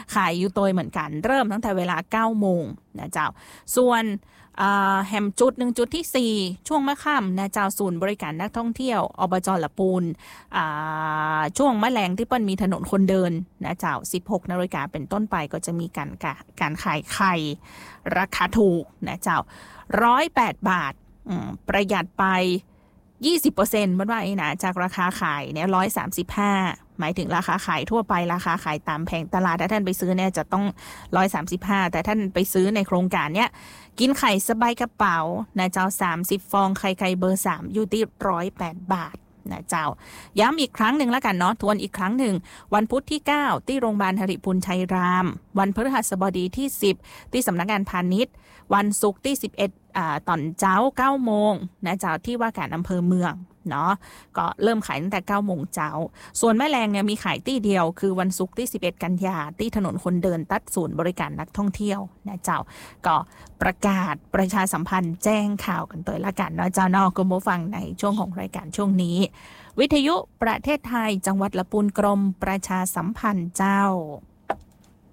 ขายอยู่ตัวเหมือนกันเริ่มตั้งแต่เวลา 9 โมงนะเจ้าส่วนแฮมจุด1จุดที่ 4ช่วงมะค่ำนะเจ้าศูนย์บริการนักท่องเที่ยวอบจละปูนช่วงมะแรงที่เปิ้นมีถนนคนเดินนะเจ้า 16 นาฬิกาเป็นต้นไปก็จะมีการขายไข่ราคาถูกนะเจ้า108 บาทประหยัดไป 20% มันว่านะจากราคาขายเนี่ย135หมายถึงราคาขายทั่วไปราคาขายตามแผงตลาดถ้าท่านไปซื้อเนี่ยจะต้อง135แต่ท่านไปซื้อในโครงการเนี้ยกินไข่สบายกระเป๋านะเจ้า30ฟองไข่เบอร์3อยู่ที่108 บาทนะเจ้าย้ำอีกครั้งหนึ่งแล้วกันเนาะทวนอีกครั้งหนึ่งวันพุธที่9ที่โรงพยาบาลหริพูนชัยรามวันพฤหัสบดีที่10ที่สำนักงานพาณิชย์วันศุกร์ที่11ตอนเช้า 9 โมงนะเจ้าที่ว่าการอำเภอเมืองเนาะก็เริ่มขายตั้งแต่ 9 โมงเช้าส่วนแม่แรงเนี่ยมีขายที่เดียวคือวันศุกร์ที่11 กันยาที่ถนนคนเดินตัดศูนย์บริการนักท่องเที่ยวนะเจ้าก็ประกาศประชาสัมพันธ์แจ้งข่าวกันตัวละกันเนาะเจ้าเนาะคุณผู้ฟังในช่วงของรายการช่วงนี้วิทยุประเทศไทยจังหวัดละปูนกรมประชาสัมพันธ์เจ้า